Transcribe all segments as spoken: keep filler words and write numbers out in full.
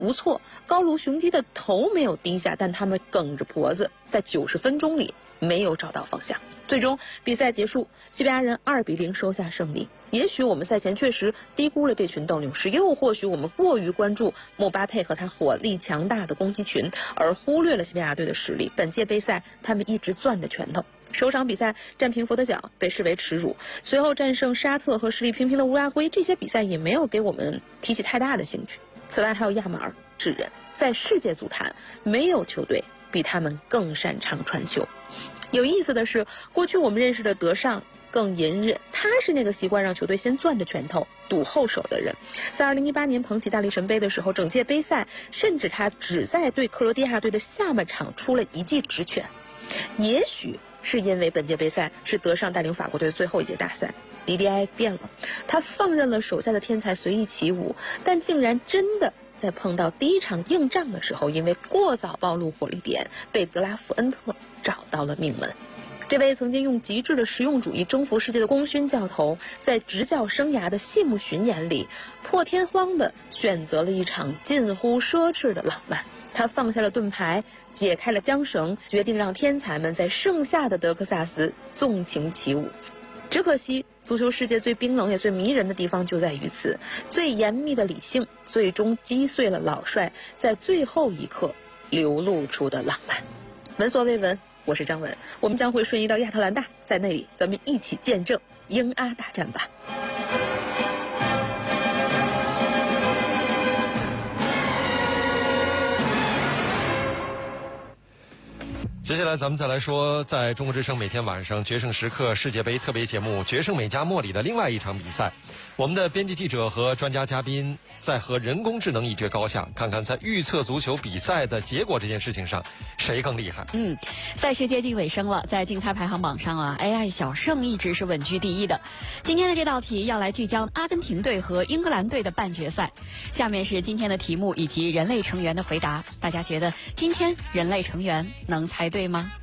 无错，高卢雄鸡的头没有低下，但他们梗着脖子，在九十分钟里没有找到方向。最终比赛结束，西班牙人二比零收下胜利。也许我们赛前确实低估了这群斗牛士，又或许我们过于关注姆巴佩和他火力强大的攻击群，而忽略了西班牙队的实力。本届杯赛，他们一直攥着拳头。首场比赛战平佛得角被视为耻辱，随后战胜沙特和实力平平的乌拉圭，这些比赛也没有给我们提起太大的兴趣。此外还有亚马尔智人，在世界足坛没有球队比他们更擅长传球。有意思的是，过去我们认识的德尚更隐忍，他是那个习惯让球队先攥着拳头赌后手的人。在二零一八年捧起大力神杯的时候，整届杯赛甚至他只在对克罗地亚队的下半场出了一记直拳。也许是因为本届杯赛是德尚带领法国队的最后一届大赛，迪迪埃变了，他放任了手下的天才随意起舞，但竟然真的在碰到第一场硬仗的时候，因为过早暴露火力点，被德拉夫恩特找到了命门。这位曾经用极致的实用主义征服世界的功勋教头，在执教生涯的谢幕巡演里，破天荒地选择了一场近乎奢侈的浪漫。他放下了盾牌，解开了缰绳，决定让天才们在盛夏的德克萨斯纵情起舞。只可惜，足球世界最冰冷也最迷人的地方就在于此，最严密的理性最终击碎了老帅在最后一刻流露出的浪漫。闻所未闻，我是张文，我们将会瞬移到亚特兰大，在那里咱们一起见证英阿大战吧。 接下来咱们再来说，在中国之声每天晚上决胜时刻世界杯特别节目《决胜美加莫里》的另外一场比赛，我们的编辑记者和专家嘉宾在和人工智能一决高下，看看在预测足球比赛的结果这件事情上谁更厉害。 嗯，赛事接近尾声了，在竞猜排行榜上啊 ，A I 小胜一直是稳居第一的。今天的这道题要来聚焦阿根廷队和英格兰队的半决赛。下面是今天的题目以及人类成员的回答，大家觉得今天人类成员能猜对吗？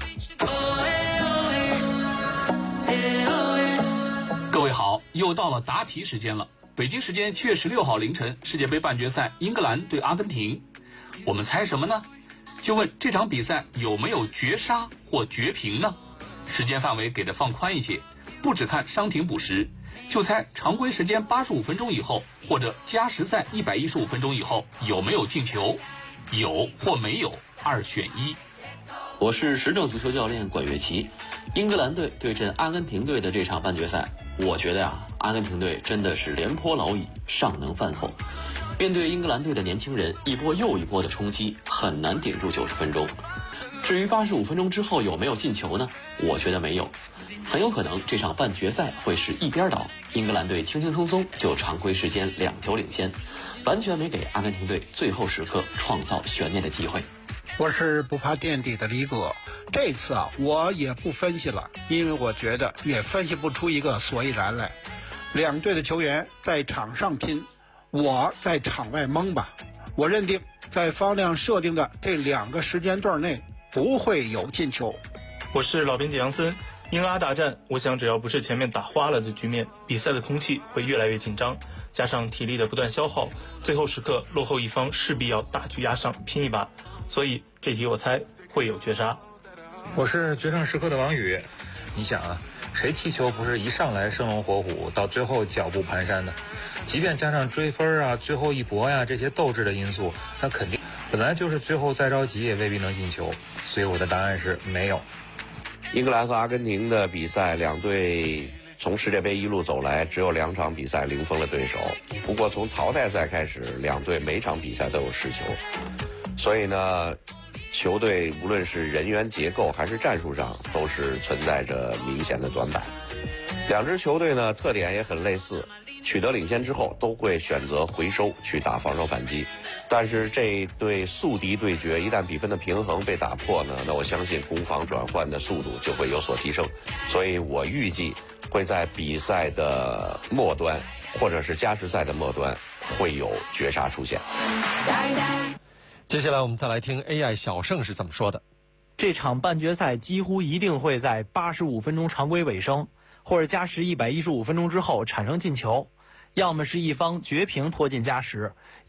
各位好，又到了答题时间了。北京时间七月十六号凌晨，世界杯半决赛英格兰对阿根廷，我们猜什么呢？就问这场比赛有没有绝杀或绝平呢？时间范围给的放宽一些，不只看伤停补时，就猜常规时间八十五分钟以后或者加时赛一百一十五分钟以后有没有进球，有或没有，二选一。 我是时政足球教练管乐琪。英格兰队对阵阿根廷队的这场半决赛，我觉得啊，阿根廷队真的是廉颇老矣，尚能饭后。面对英格兰队的年轻人一波又一波的冲击，很难顶住九十分钟。至于八十五分钟之后有没有进球呢？我觉得没有，很有可能这场半决赛会是一边倒，英格兰队轻轻松松就常规时间两球领先，完全没给阿根廷队最后时刻创造悬念的机会。 我是不怕垫底的李哥，这次啊我也不分析了，因为我觉得也分析不出一个所以然来。两队的球员在场上拼，我在场外蒙吧。我认定在方亮设定的这两个时间段内不会有进球。 我是老编辑杨森。英阿大战，我想只要不是前面打花了的局面，比赛的空气会越来越紧张，加上体力的不断消耗，最后时刻落后一方势必要大局压上拼一把，所以这题我猜会有绝杀。 我是决胜时刻的王宇。你想啊，谁踢球不是一上来生龙活虎，到最后脚步蹒跚的？即便加上追分啊、最后一搏呀、这些斗志的因素，那肯定本来就是最后再着急也未必能进球，所以我的答案是没有。 英格兰和阿根廷的比赛，两队从世界杯一路走来，只有两场比赛零封了对手。不过从淘汰赛开始，两队每场比赛都有失球，所以呢，球队无论是人员结构还是战术上，都是存在着明显的短板。两支球队呢，特点也很类似，取得领先之后都会选择回收去打防守反击。但是这对宿敌对决，一旦比分的平衡被打破呢，那我相信攻防转换的速度就会有所提升。所以我预计会在比赛的末端，或者是加时赛的末端，会有绝杀出现。 接下来我们再来听 A I 小胜是怎么说的。 这场半决赛几乎一定会在八十五分钟常规尾声，或者加时一百一十五分钟之后产生进球，要么是一方绝平拖进加时，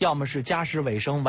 要么是加时尾声